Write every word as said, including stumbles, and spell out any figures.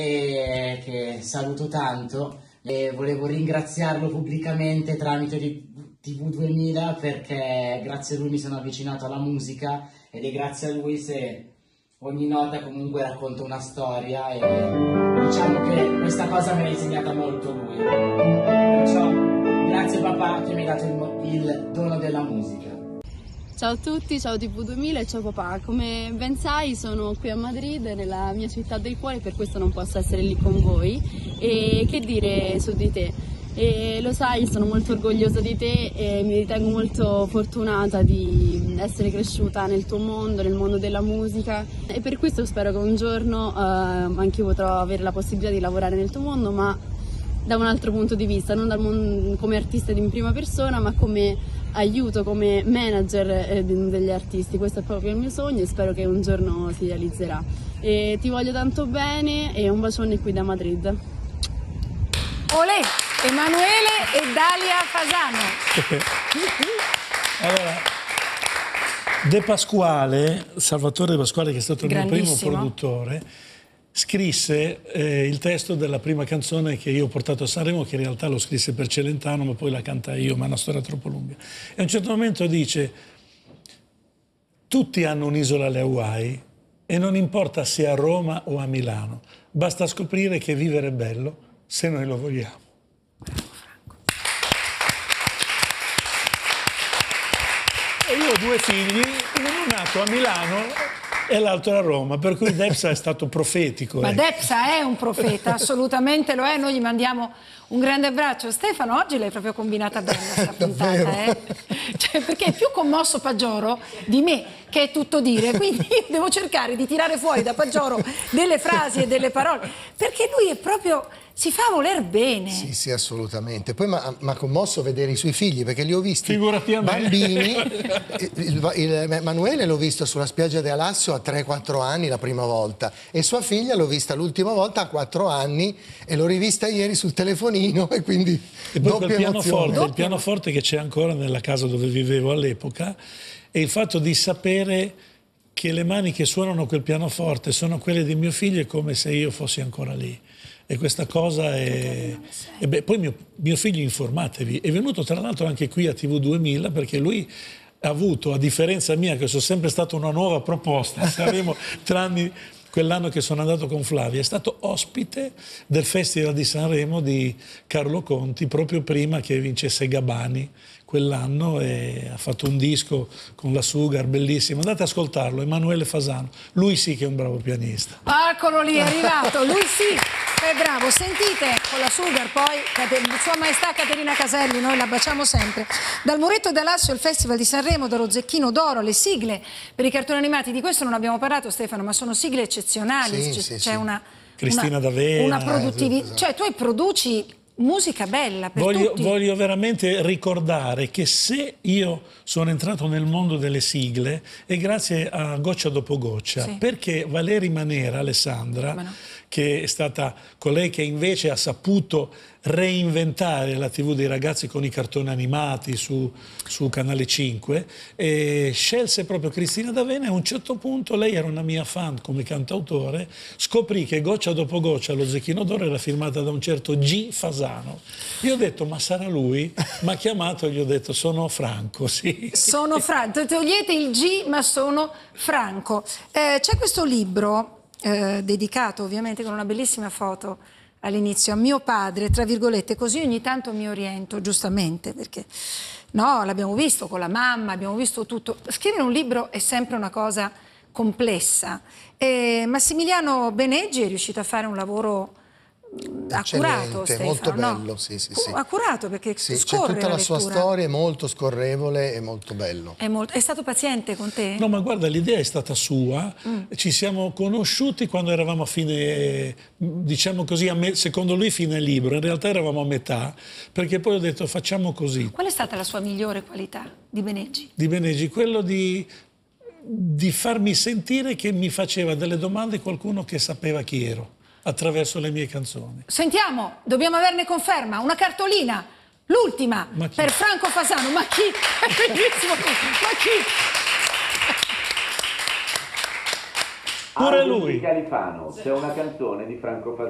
e che saluto tanto e volevo ringraziarlo pubblicamente tramite T V duemila perché grazie a lui mi sono avvicinato alla musica ed è grazie a lui se ogni nota comunque racconta una storia e diciamo che questa cosa me l'ha insegnata molto lui. Perciò grazie papà che mi ha dato il, il dono della musica. Ciao a tutti, ciao T V duemila e ciao papà. Come ben sai sono qui a Madrid, nella mia città del cuore, per questo non posso essere lì con voi. E che dire su di te? E lo sai, sono molto orgogliosa di te e mi ritengo molto fortunata di essere cresciuta nel tuo mondo, nel mondo della musica, e per questo spero che un giorno eh, anche io potrò avere la possibilità di lavorare nel tuo mondo, ma da un altro punto di vista, non dal mondo, come artista in prima persona, ma come aiuto, come manager eh, degli artisti. Questo è proprio il mio sogno e spero che un giorno si realizzerà. E ti voglio tanto bene e un bacione qui da Madrid. Olè, Emanuele e Dalia Fasano. Allora, De Pasquale, Salvatore De Pasquale, che è stato il mio primo produttore, scrisse eh, il testo della prima canzone che io ho portato a Sanremo, che in realtà lo scrisse per Celentano, ma poi la cantai io, ma è una storia troppo lunga. E a un certo momento dice: tutti hanno un'isola alle Hawaii e non importa se a Roma o a Milano, basta scoprire che vivere è bello se noi lo vogliamo. E io ho due figli, uno nato a Milano e l'altro a Roma, per cui Depsa è stato profetico. Ma ecco. Depsa è un profeta, assolutamente lo è, noi gli mandiamo un grande abbraccio. Stefano, oggi l'hai proprio combinata bella sta puntata, eh? Cioè, perché è più commosso Paggioro di me, che è tutto dire, quindi io devo cercare di tirare fuori da Paggioro delle frasi e delle parole, perché lui è proprio... si fa voler bene. Sì, sì, assolutamente. Poi mi ha commosso vedere i suoi figli, perché li ho visti Figurati a me. bambini. il, il, il Emanuele l'ho visto sulla spiaggia di Alassio a tre quattro anni la prima volta e sua figlia l'ho vista l'ultima volta a quattro anni e l'ho rivista ieri sul telefonino e quindi e poi doppia quel pianoforte, emozione. il pianoforte che c'è ancora nella casa dove vivevo all'epoca, e il fatto di sapere che le mani che suonano quel pianoforte sono quelle di mio figlio è come se io fossi ancora lì. E questa cosa è... E beh, poi mio, mio figlio, informatevi, è venuto tra l'altro anche qui a T V duemila perché lui ha avuto, a differenza mia, che sono sempre stata una nuova proposta, saremo tranne quell'anno che sono andato con Flavia, è stato ospite del Festival di Sanremo di Carlo Conti, proprio prima che vincesse Gabani quell'anno, e ha fatto un disco con la Sugar, bellissimo. Andate ad ascoltarlo, Emanuele Fasano. Lui sì che è un bravo pianista. Eccolo lì, è arrivato, lui sì, è bravo. Sentite, con la Sugar poi, Sua Maestà Caterina Caselli, noi la baciamo sempre. Dal Muretto d'Alassio, il Festival di Sanremo, dallo Zecchino d'Oro, le sigle per i cartoni animati. Di questo non abbiamo parlato, Stefano, ma sono sigle eccezionali. Sì, c'è sì, c'è sì. una... Cristina una, D'Avena. Una produttività, cioè tu produci musica bella per voglio, tutti. Voglio veramente ricordare che se io sono entrato nel mondo delle sigle è grazie a Goccia dopo Goccia, sì. Perché Valeri Manera, Alessandra, no. che è stata colei che invece ha saputo reinventare la tivù dei ragazzi con i cartoni animati su, su Canale cinque, e scelse proprio Cristina D'Avena, e a un certo punto lei era una mia fan come cantautore, scoprì che Goccia dopo Goccia, lo Zecchino d'Oro, era firmata da un certo G. Fasano. Io ho detto, ma sarà lui? Mi ha chiamato e gli ho detto, sono Franco, sì. Sono Franco, togliete il G, ma sono Franco. Eh, c'è questo libro, eh, dedicato ovviamente con una bellissima foto all'inizio a mio padre, tra virgolette, così ogni tanto mi oriento, giustamente, perché no, l'abbiamo visto con la mamma, abbiamo visto tutto. Scrivere un libro è sempre una cosa complessa. E Massimiliano Beneggi è riuscito a fare un lavoro accurato, Stefano, molto bello, no? sì, sì, sì. Accurato, perché sì, scorre c'è tutta la, la sua storia, è molto scorrevole e molto bello. È, molto, è stato paziente con te? No, ma guarda, l'idea è stata sua, mm. ci siamo conosciuti quando eravamo a fine, diciamo così, a me, secondo lui fine libro, in realtà eravamo a metà, perché poi ho detto facciamo così. Qual è stata la sua migliore qualità di Beneggi? Di Beneggi, quello di, di farmi sentire che mi faceva delle domande qualcuno che sapeva chi ero, attraverso le mie canzoni. Sentiamo, dobbiamo averne conferma, una cartolina, l'ultima, per Franco Fasano. Ma chi? È bellissimo, ma chi? Pure lui. Califano, c'è una canzone di Franco Fasano.